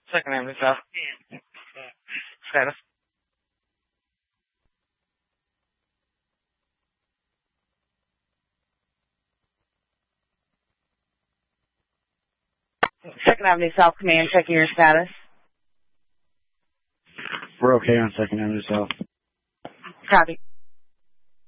Second Avenue South. Status. Second Avenue South Command, checking your status. We're okay on Second Avenue South. Copy.